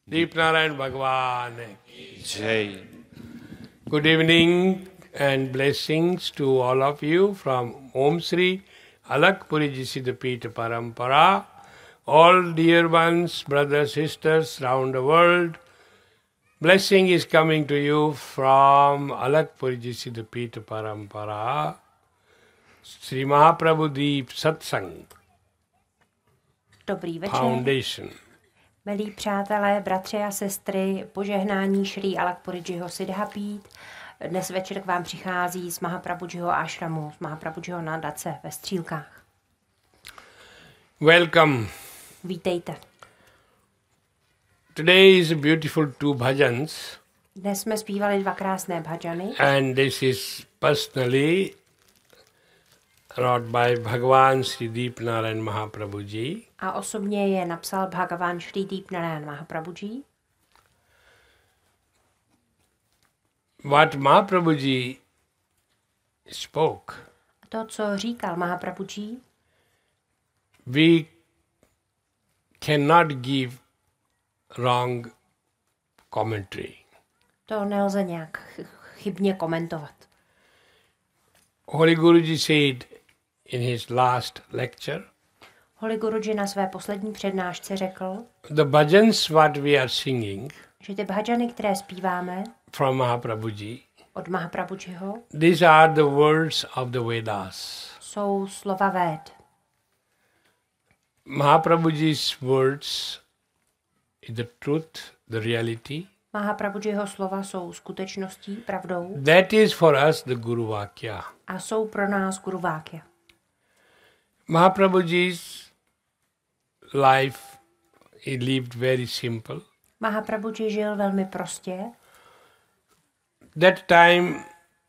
Deepnarayan Bhagwan. Jai. Good evening and blessings to all of you from Om Sri Alakpuri Ji Siddhapita Parampara. All dear ones, brothers, sisters round the world, blessing is coming to you from Alakpuri Ji Siddhapita Parampara, Sri Mahaprabhu Deep Satsang Dobrý večer, Foundation. milí přátelé, bratři a sestry, požehnání Šrí Alakpurijiho Siddhapít. Dnes večer k vám přichází z Mahaprabhujiho ášramu, z Mahaprabhujiho nadace ve Střílkách. Welcome. Vítejte. Today is a beautiful two bhajans. Dnes jsme zpívali dva krásné bhajany And this is personally wrought by Bhagavan Sri Deepnarayan Mahaprabhuji. a osobně je napsal Bhagavan Shri Deepnarayan Mahaprabhuji. What Mahaprabhuji spoke, To, co říkal Mahaprabhuji, we cannot give wrong commentary. to nelze nějak chybně komentovat. Holy Guruji said in his last lecture, Holy Guruji na své poslední přednášce řekl, the bhajans what we are singing že ty bhajany, které zpíváme from Mahaprabhuji, od Mahaprabhujiho, these are the words of the Vedas. jsou slova Véd. Mahaprabhuji's words is the truth, the reality. Mahaprabhujiho slova jsou skutečností, pravdou That is for us the Guru Vakya. a jsou pro nás Guru Vákya. Mahaprabhuji's life, he lived very simple. Mahaprabhuji žil velmi prostě. That time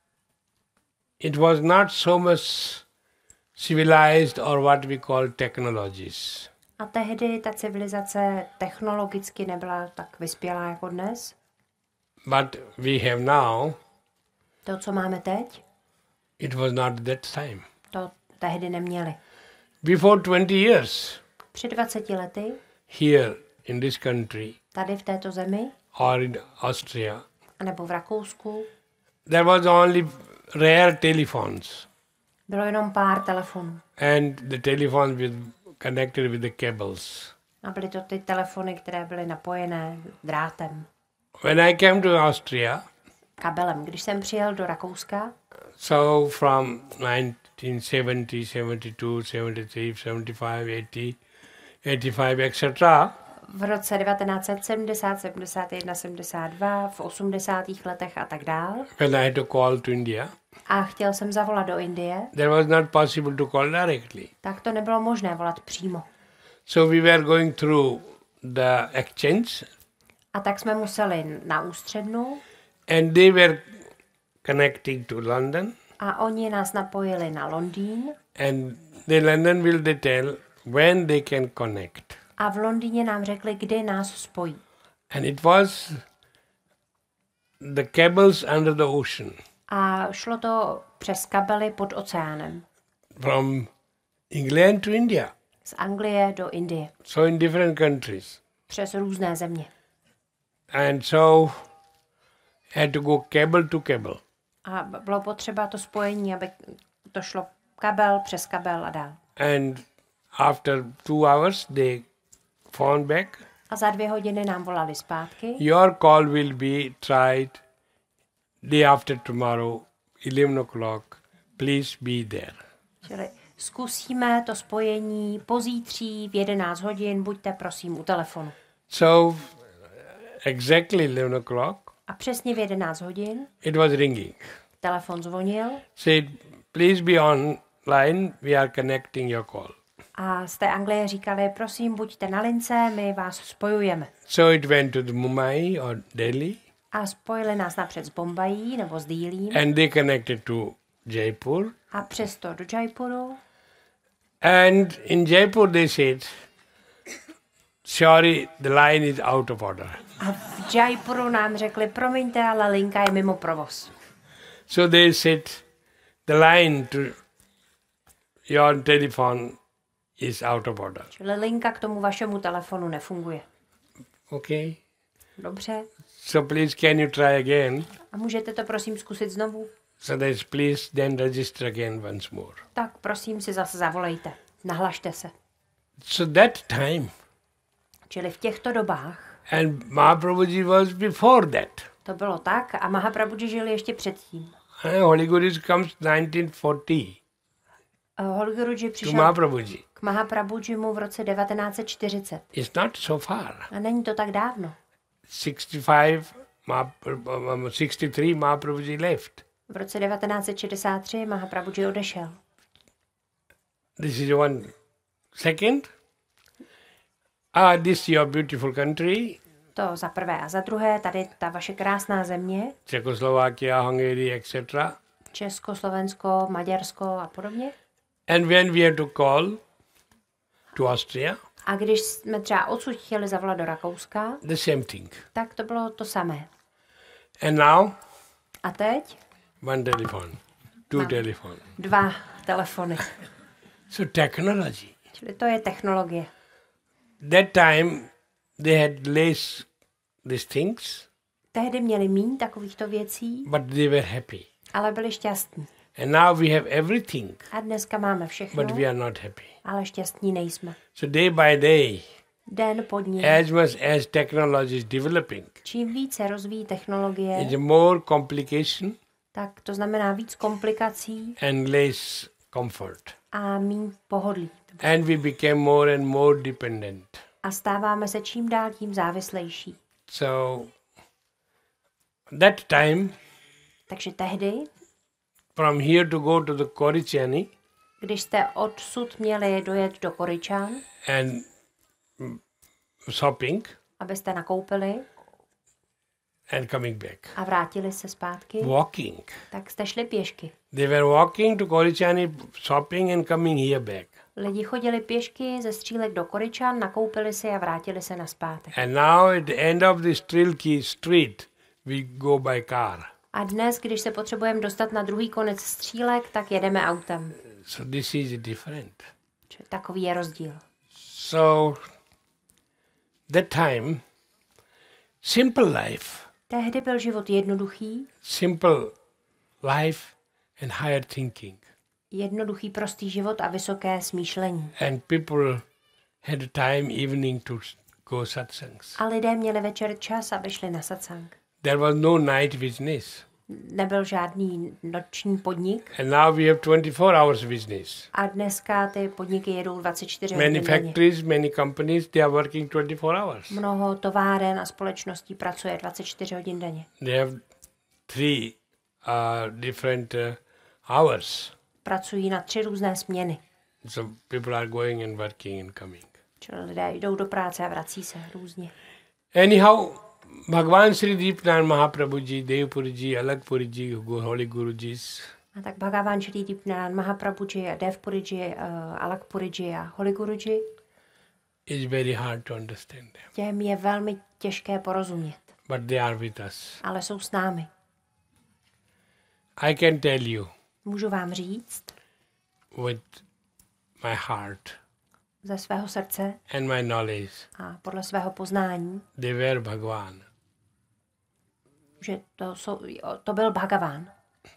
it was not so much civilized or what we call technologies. A tehdy ta civilizace technologicky nebyla tak vyspělá jako dnes. But we have now, To, co máme teď, it was not that time. to tehdy neměli. Before 20 years, Před 20 lety, here in this country tady v této zemi, or in Austria, anebo v Rakousku, there was only rare telephones. bylo jenom pár telefonů. And the telephones with connected with the cables. A byly to ty telefony, které byly napojené drátem, When I came to Austria, kabelem. Když jsem přijel do Rakouska, so from 1970, 72, 73, 75, 80, 85, etc., v roce 1970, 71, 72, v 80. letech a tak dál, when I had to call to India, a chtěl jsem zavolat do Indie, there was not possible to call directly. tak to nebylo možné volat přímo. So we were going through the exchange, A tak jsme museli na ústřednu and they were connecting to London, a oni nás napojili na Londýn and the London will they tell when they can connect. a v Londýně nám řekli, kdy nás spojí. And it was the cables under the ocean, A šlo to přes kabely pod oceánem. from England to India, Z Anglie do Indie. so in different countries. Přes různé země. And so had to go cable to cable. A bylo potřeba to spojení, aby to šlo kabel přes kabel a dál. And after 2 hours, they phone back. A za 2 hodiny nám volali zpátky. Your call will be tried day after tomorrow, 11 o'clock. Please be there. Čili zkusíme to spojení pozítří v 11 hodin, buďte prosím u telefonu. So exactly 11 o'clock, A přesně v 11 hodin it was ringing. telefon zvonil Said, please be online, we are connecting your call. a z té Anglie říkali, prosím, buďte na lince, my vás spojujeme. So it went to the Mumbai or Delhi, A spojili nás napřed s Bombají nebo s Dílím and they connected to Jaipur. a přesto do Jaipuru. And in Jaipur they said, sorry, the line is out of order. A v Jaipuru nám řekli, promiňte, ale linka je mimo provoz. So they said, the line to your telephone is out of order. Čili linka k tomu vašemu telefonu nefunguje. Okay. Dobře. So please can you try again? A můžete to prosím zkusit znovu? So that please then register again once more. Tak prosím si zase zavolejte. Nahlašte se. So that time, Čili v těchto dobách and Mahaprabhuji was before that. to bylo tak a Mahaprabhuji žil ještě předtím. Holy Guru comes 1940 Holy Guruji to přišel Mahaprabhuji. k Mahaprabhujimu v roce 1940. It's not so far. A není to tak dávno. 63 Mahaprabhuji left. V roce 1963 Mahaprabhuji odešel. This is one second. This your beautiful country, To za prvé. A za druhé, tady ta vaše krásná země, Czechoslovakia, Hungary, etc. Česko, Slovensko, Maďarsko a podobně. And when we have to call to Austria, A když jsme třeba odsud chtěli zavolat do Rakouska, the same thing. tak to bylo to samé. And now, A teď one telephone, two telephone. 2 telefony. So technology. Čili to je technologie. That time they had less these things, Tehdy měli míň takovýchto věcí, but they were happy. ale byli šťastní. And now we have everything, A dneska máme všechno, but we are not happy. ale šťastní nejsme. So day by day, Den po dní, as much as technology is developing, čím více rozvíjí technologie, it's more complication tak to znamená víc komplikací and less comfort. a míň pohodlí. And we became more and more dependent. A stáváme se čím dál tím závislejší. So that time, Takže tehdy, from here to go to the Korichani když jste odsud měli dojet do Koričan, and shopping abyste nakoupili and coming back, a vrátili se zpátky, walking. tak jste šli pěšky. They were walking to Korichani, shopping and coming here back. Lidi chodili pěšky ze Střílek do Koričan, nakoupili si a vrátili se nazpátek. And now at the end of the Strilki street, we go by car. A dnes, když se potřebujeme dostat na druhý konec Střílek, tak jedeme autem. So this is different. Čili takový je rozdíl. So that time, simple life, Tehdy byl život jednoduchý, simple life and higher thinking. jednoduchý prostý život a vysoké smýšlení. And people had time evening to go satsangs. A lidé měli večer čas, aby šli na satsang. There was no night business. Nebyl žádný noční podnik And now we have 24 hours business. a dneska ty podniky jedou 24 Many hodin denně. factories, many companies, they are working 24 hours. Mnoho továren a společností pracuje 24 hodin denně. They have 3 different hours. Pracují na 3 různé směny. So people are going and working and coming. Čili lidé jdou do práce a vrací se různě. Anyhow, Bhagwan Sri Deepnand Mahaprabhuji, Devpuriji, Alakpuriji, Holy Gurujis, A tak Bhagavan Shri Deepnand, Mahaprabhuji, Devpuriji, Alakpuriji a Holy Guruji, is very hard to understand them. těm je velmi těžké porozumět, But they are with us. ale jsou s námi. I can tell you Můžu vám říct with my heart ze svého srdce and my knowledge, a podle svého poznání, they were Bhagwan. že to byl Bhagavan.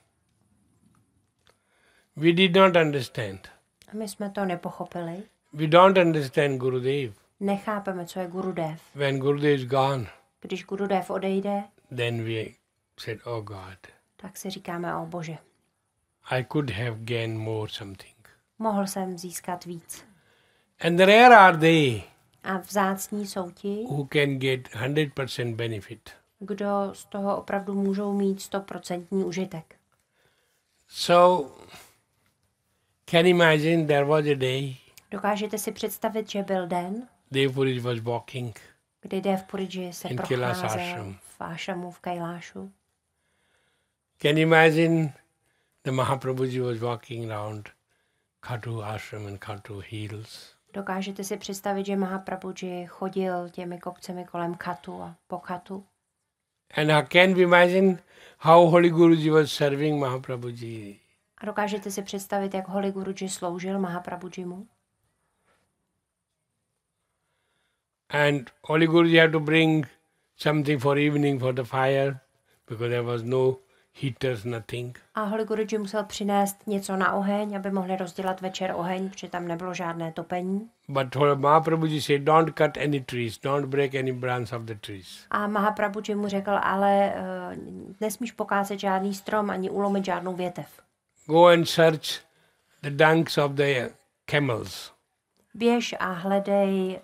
We did not understand. A my jsme to nepochopili. We don't understand Gurudev. Nechápeme, co je Gurudev. When Gurudev is gone, Když Gurudev odejde, then we said, oh God, tak si říkáme, o Bože, I could have gained more something. mohl jsem získat víc. And the rare are they A vzácní jsou ti, who can get 100% benefit. kdo z toho opravdu můžou mít 100% užitek. So, can imagine there was a day Dokážete si představit, že byl den, Devpuri was walking kdy Devpuriji se in Kailash procházel ashram. v ášramu v Kailášu. Can imagine the Mahaprabhuji was walking around Khatu ashram and Khatu hills. Dokážete si představit, že Mahaprabhuji chodil těmi kopcemi kolem Khatu a po Khatu. And can we imagine how Holy Guruji was serving Mahaprabhuji? A dokážete si představit, jak Holy Guruji sloužil Mahaprabhujimu? And Holy Guruji had to bring something for evening for the fire, because there was no heaters, nothing. A Holy Guruji musel přinést něco na oheň, aby mohli rozdělat večer oheň, protože tam nebylo žádné topení. But Mahaprabhuji said, don't cut any trees, don't break any branch of the trees. A Mahaprabhuji mu řekl, ale nesmíš pokácet žádný strom ani ulomit žádnou větev. Go and search the dunks of the camels. Běž a hledej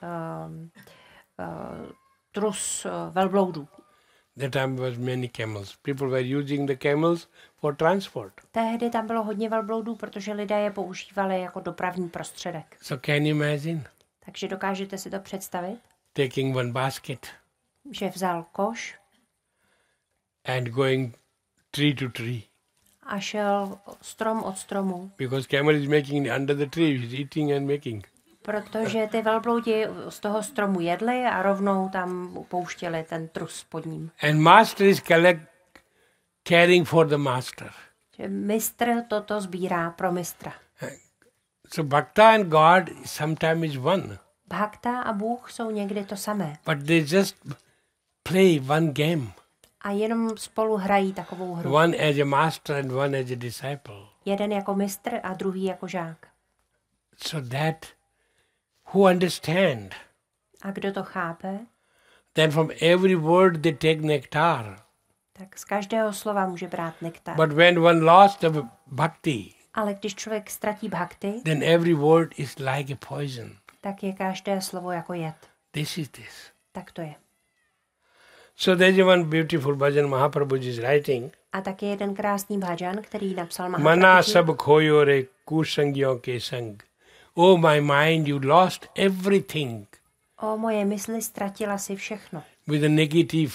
trus velbloudů. That time was many camels. People were using the camels for transport. Tehdy tam bylo hodně velbloudů, protože lidé je používali jako dopravní prostředek. So can you imagine? Takže dokážete si to představit? Taking one basket Že vzal koš and going tree to tree. a šel strom od stromu, Because camel is making under the tree, he's eating and making. protože ty velbloudi z toho stromu jedli a rovnou tam pouštěli ten trus pod ním. And master is caring for the master. Že mistr toto sbírá pro mistra. So Bhakta and God sometimes is one. Bhakta a Bůh jsou někdy to samé. But they just play one game. A jenom spolu hrají takovou hru. One as a master and one as a disciple. Jeden jako mistr a druhý jako žák. So that who understand, A kdo to chápe, then from every word they take nectar. tak z každého slova může brát nektar. But when one lost the bhakti, Ale když člověk ztratí bhakti, then every word is like a poison. tak je každé slovo jako jed. This is this. Tak to je. So there is one beautiful bhajan Mahaprabhuji is writing. A tak je jeden krásný bhajan, který napsal Mana Mahaprabhuji. sab khoyo re kusangyon ke sang. Oh my mind, you lost everything O moje mysli, ztratila si všechno with a negative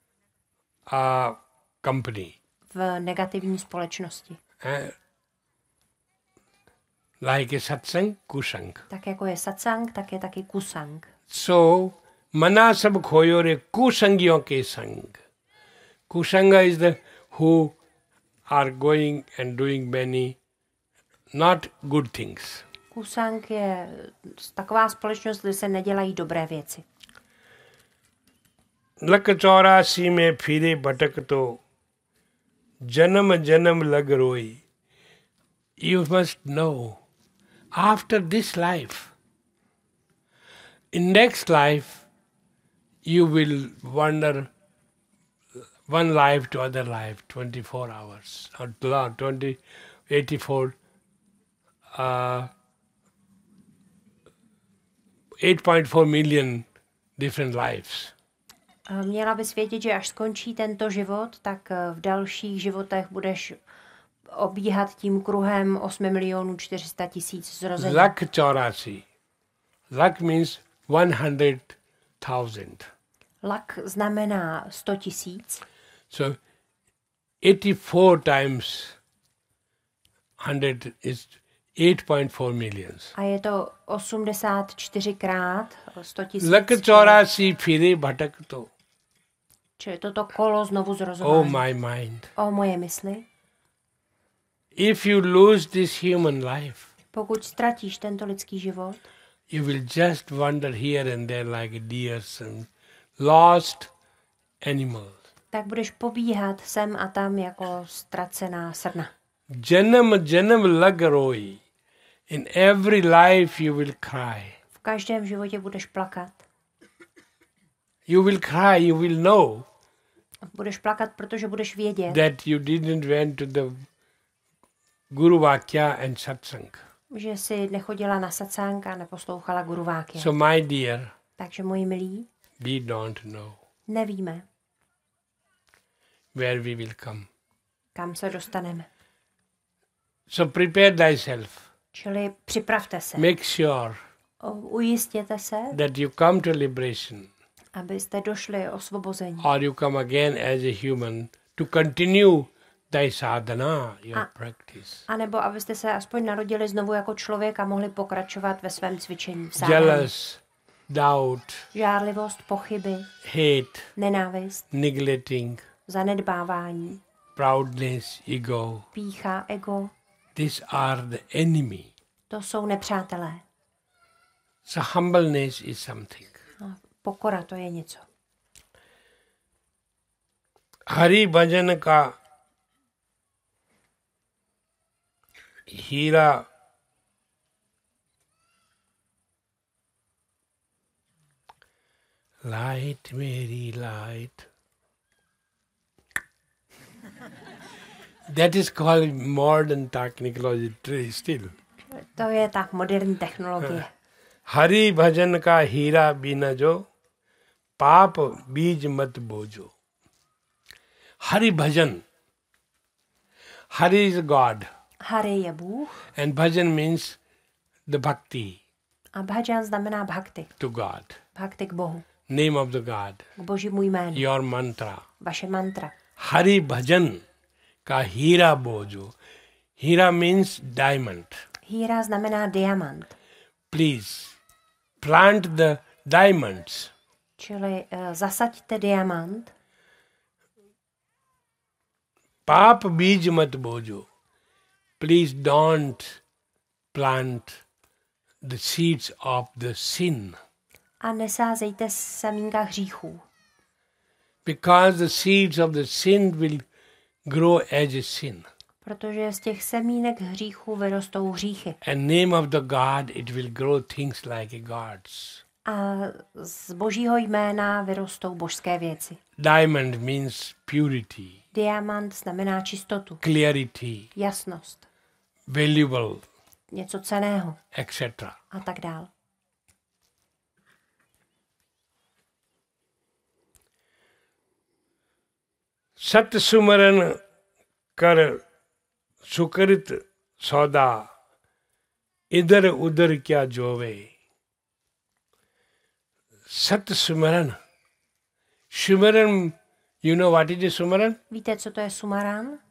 company. v negativní společnosti. Like a satsang, kusang. Tak jako je satsang, tak je taky kusang. So, mana sab khoyo re kusangyon ke sang. Kusanga is the who are going and doing many not good things. Kusang je taková společnost, kde se nedělají dobré věci. Luck 84 में फिरे भटक तो जन्म जन्म लग रोई. You must know, after this life, in next life, you will wander one life to other life, 24 hours, or 84, 8.4 million different lives. Měla bys vědět, že až skončí tento život, tak v dalších životech budeš obíhat tím kruhem 8 milionů 400 000 zrození. Lakh 84. Lakh means 100,000. Lak znamená 100 000. So 84 times 100 is 8.4 millions. A je to 84 krát 100 000. Lakh 84 फिरे भटक तो. Čili toto kolo znovu Oh zrozování. my mind. O moje mysli. If you lose this human life, Pokud ztratíš tento lidský život, you will just wander here and there like deers and lost animals. tak budeš pobíhat sem a tam jako ztracená srna. Janam janam lag roi. In every life you will cry. V každém životě budeš plakat. You will cry, you will know Budeš plakat, protože budeš vědět, that you didn't went to the Guru Vakya and Satsang. že jsi nechodila na satsang a neposlouchala guruváky. So my dear, Takže moji milí, we don't know nevíme, where we will come. kam se dostaneme. So prepare thyself. Čili připravte se. Make sure Ujistěte se, that you come to liberation abyste došli osvobození. or you come again as a human to continue thy sadhana, your practice. A nebo abyste se aspoň narodili znovu jako člověk a mohli pokračovat ve svém cvičení v sádání. Jealous, doubt, Žárlivost, pochyby, hate, nenávist, neglecting, zanedbávání, proudness, ego. pýcha, ego, These are the enemy. to jsou nepřátelé. So humbleness is something. No, pokora, to je něco. Hari भजन का हीरा लाइट मेरी light, that is called modern technology still. To je ta moderní technologie. Hari भजन का हीरा बिना जो पाप बीज मत बोझो. Hari bhajan. Hari is God. Hari je Bůh. And bhajan means the bhakti. A bhajan znamená bhakti. To God. Bhakti k Bohu. Name of the God. K Božímu jménu. Your mantra. Vaše mantra. Hari bhajan ka hira bojo. Hira means diamond. Híra znamená diamant. Please plant the diamonds. Čili zasaďte diamant. Pap bij mat bojo. Please don't plant the seeds of the sin. A nesázejte semínka hříchů. Because the seeds of the sin will grow as a sin. Protože z těch semínek hříchů vyrostou hříchy. And name of the God, it will grow things like gods. A z Božího jména vyrostou božské věci. Diamond means purity. Diamant znamená čistotu. Clarity. Jasnost. Valuable. Něco cenného. Etc. A tak dál. सत सुमरन कर सुकृत सौदा इधर उधर क्या जोवे. सत सुमरन. You know what is a sumaran? Víte, co to je sumaran?